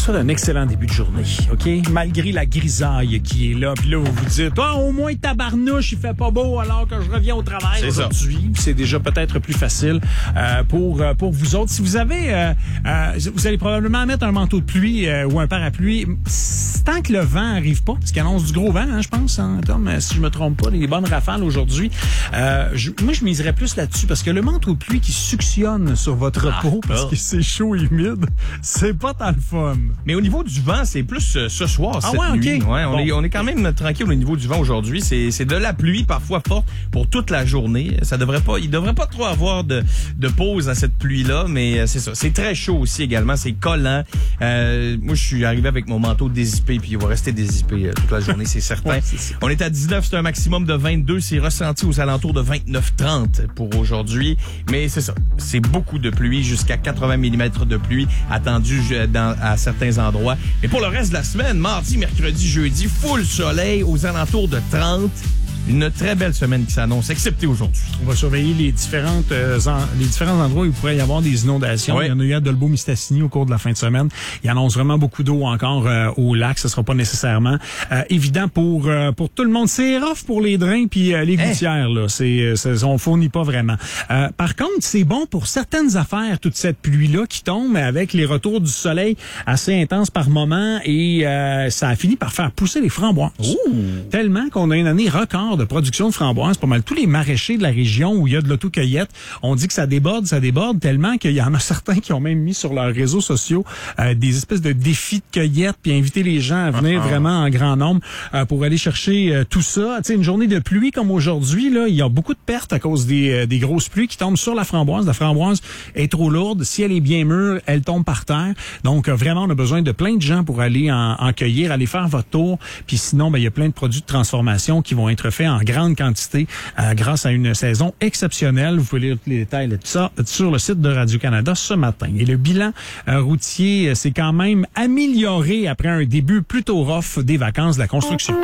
souhaite un excellent début de journée, OK? Malgré la grisaille qui est là, puis là, vous vous dites, au moins tabarnouche, il fait pas beau alors que je reviens au travail aujourd'hui. C'est déjà peut-être plus facile pour vous autres. Si vous avez, vous allez probablement mettre un manteau de pluie ou un parapluie, tant que le vent arrive pas, parce qu'il annonce du gros vent, hein, je pense, hein, Tom, si je me trompe pas, les bonnes rafales aujourd'hui. Moi, je miserais plus là-dessus, parce que le manteau de pluie qui suctionne sur votre peau, parce que c'est chaud et humide, c'est pas tant le fun. Mais au niveau du vent, c'est plus ce soir, cette nuit. Okay. Ouais, on est quand même tranquille au niveau du vent aujourd'hui. C'est de la pluie, parfois forte, pour toute la journée. Il devrait pas trop avoir de pause à cette pluie-là, mais c'est ça. C'est très chaud aussi également. C'est collant. Moi, je suis arrivé avec mon manteau dézippé, puis il va rester dézippé toute la journée, c'est certain. Ouais, c'est on est à 19, c'est un maximum de 22. C'est ressenti aux alentours de 29-30 pour aujourd'hui. Mais c'est ça. C'est beaucoup de pluie, jusqu'à 80 mm de pluie attendue à certains endroits. Et pour le reste de la semaine, mardi, mercredi, jeudi, full soleil aux alentours de 30. Une très belle semaine qui s'annonce, excepté aujourd'hui. On va surveiller les différents endroits où il pourrait y avoir des inondations. Oui. Il y en a eu à Dolbeau-Mistassini au cours de la fin de semaine. Il annonce vraiment beaucoup d'eau encore au lac. Ce sera pas nécessairement évident pour tout le monde. C'est rough pour les drains puis les gouttières. Là. On fournit pas vraiment. Par contre, c'est bon pour certaines affaires, toute cette pluie-là qui tombe avec les retours du soleil assez intenses par moment et ça a fini par faire pousser les framboises. Ouh. Tellement qu'on a une année record de production de framboises. Pas mal tous les maraîchers de la région où il y a de l'autocueillette, on dit que ça déborde tellement qu'il y en a certains qui ont même mis sur leurs réseaux sociaux des espèces de défis de cueillette puis inviter les gens à venir vraiment en grand nombre pour aller chercher tout ça. Tu sais, une journée de pluie comme aujourd'hui, là, il y a beaucoup de pertes à cause des grosses pluies qui tombent sur la framboise. La framboise est trop lourde. Si elle est bien mûre, elle tombe par terre. Donc, vraiment, on a besoin de plein de gens pour aller en cueillir, aller faire votre tour. Puis sinon, il y a plein de produits de transformation qui vont être faits en grande quantité grâce à une saison exceptionnelle. Vous pouvez lire tous les détails de tout ça sur le site de Radio-Canada ce matin. Et le bilan routier s'est quand même amélioré après un début plutôt rough des vacances de la construction.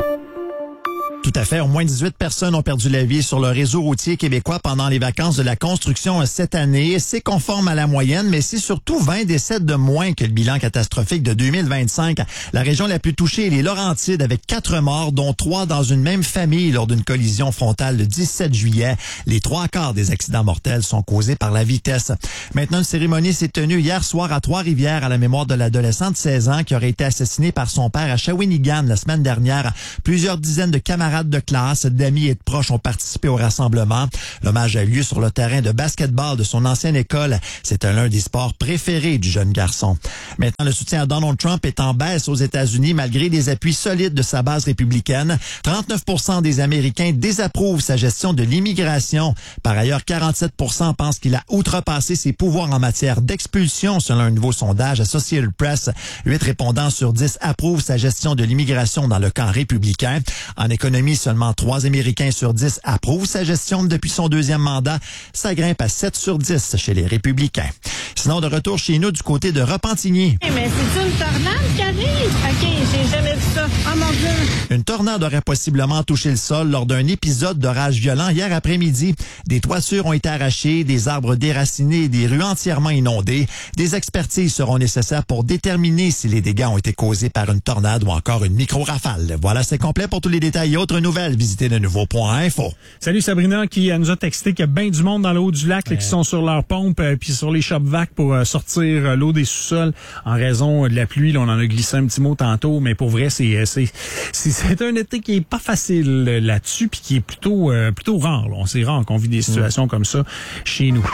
Tout à fait. Au moins 18 personnes ont perdu la vie sur le réseau routier québécois pendant les vacances de la construction cette année. C'est conforme à la moyenne, mais c'est surtout 20 décès de moins que le bilan catastrophique de 2025. La région la plus touchée est les Laurentides, avec 4 morts, dont 3 dans une même famille lors d'une collision frontale le 17 juillet. Les 3/4 des accidents mortels sont causés par la vitesse. Maintenant, une cérémonie s'est tenue hier soir à Trois-Rivières à la mémoire de l'adolescent de 16 ans qui aurait été assassiné par son père à Shawinigan la semaine dernière. Plusieurs dizaines de camarades de classe, d'amis et de proches ont participé au rassemblement. L'hommage a eu lieu sur le terrain de basketball de son ancienne école. C'était l'un des sports préférés du jeune garçon. Maintenant, le soutien à Donald Trump est en baisse aux États-Unis malgré des appuis solides de sa base républicaine. 39% des Américains désapprouvent sa gestion de l'immigration. Par ailleurs, 47% pensent qu'il a outrepassé ses pouvoirs en matière d'expulsion, selon un nouveau sondage Associated Press. 8 répondants sur 10 approuvent sa gestion de l'immigration dans le camp républicain. En économie, seulement 3 Américains sur 10 approuvent sa gestion depuis son deuxième mandat. Ça grimpe à 7 sur 10 chez les républicains. Sinon, de retour chez nous du côté de Repentigny. Mais c'est une tornade qui arrive? OK, j'ai jamais vu ça. Oh mon Dieu! Une tornade aurait possiblement touché le sol lors d'un épisode d'orage violent hier après-midi. Des toitures ont été arrachées, des arbres déracinés et des rues entièrement inondées. Des expertises seront nécessaires pour déterminer si les dégâts ont été causés par une tornade ou encore une micro-rafale. Voilà, c'est complet. Pour tous les détails et autres nouvelles, visitez lenouveau.info. Salut Sabrina qui nous a texté qu'il y a bien du monde dans le haut du lac là, qui sont sur leur pompe puis sur les shop-vac pour sortir l'eau des sous-sols en raison de la pluie. Là, on en a glissé un petit mot tantôt, mais pour vrai, c'est un été qui est pas facile là-dessus puis qui est plutôt rare. Là. C'est rare qu'on vit des situations comme ça chez nous.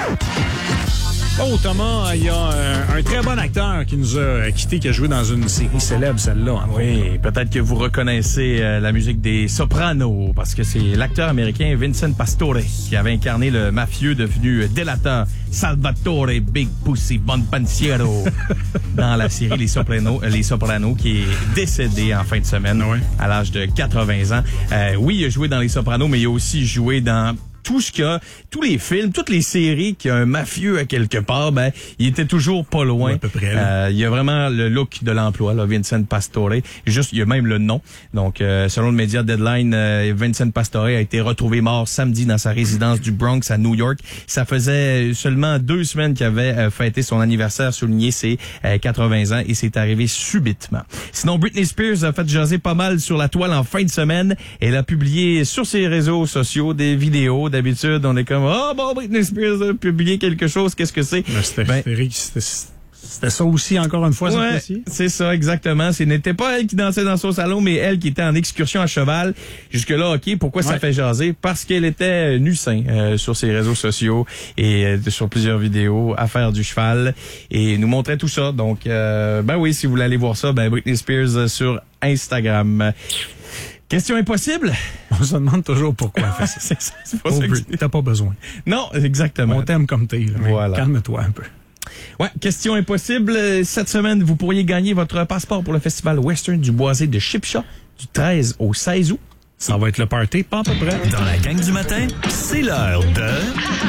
Oh, Thomas, il y a un très bon acteur qui nous a quittés, qui a joué dans une série célèbre, celle-là. Oui, peut-être que vous reconnaissez la musique des Sopranos, parce que c'est l'acteur américain Vincent Pastore qui avait incarné le mafieux devenu délateur Salvatore Big Pussy Bonpensiero dans la série Les Sopranos, qui est décédé en fin de semaine à l'âge de 80 ans. Oui, il a joué dans Les Sopranos, mais il a aussi joué dans tous les films, toutes les séries qui a un mafieux à quelque part, ben, il était toujours pas loin. Ouais, à peu près, Il y a vraiment le look de l'emploi, là, Vincent Pastore. Juste, il y a même le nom. Donc, selon le média Deadline, Vincent Pastore a été retrouvé mort samedi dans sa résidence du Bronx à New York. Ça faisait seulement 2 semaines qu'il avait fêté son anniversaire, souligné ses 80 ans, et c'est arrivé subitement. Sinon, Britney Spears a fait jaser pas mal sur la toile en fin de semaine. Elle a publié sur ses réseaux sociaux des vidéos. D'habitude, on est comme, oh bon, Britney Spears a publié quelque chose, qu'est-ce que c'est? C'était ça aussi, encore une fois, ouais, c'est ça, exactement. Ce n'était pas elle qui dansait dans son salon, mais elle qui était en excursion à cheval. Jusque-là, OK, pourquoi ça fait jaser? Parce qu'elle était nu-seins sur ses réseaux sociaux et sur plusieurs vidéos à faire du cheval et nous montrait tout ça. Donc, ben oui, si vous voulez aller voir ça, ben Britney Spears sur Instagram. Question impossible? On se demande toujours pourquoi elle fait ça. C'est pas ça que t'as pas besoin. Non, exactement. On t'aime comme t'es, là. Voilà. Calme-toi un peu. Ouais, question impossible. Cette semaine, vous pourriez gagner votre passeport pour le festival Western du Boisé de Shipshaw du 13 au 16 août. Ça va être le party, pas à peu près. Dans la gang du matin, c'est l'heure de...